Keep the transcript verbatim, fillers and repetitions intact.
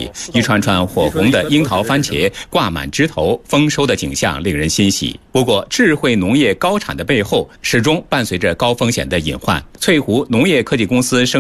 里，一串串火红的樱桃番茄挂满枝头，丰收的景象令人欣喜。不过，智慧农业高产的背后，始终伴随着高风险的隐患。翠湖农业科技公司生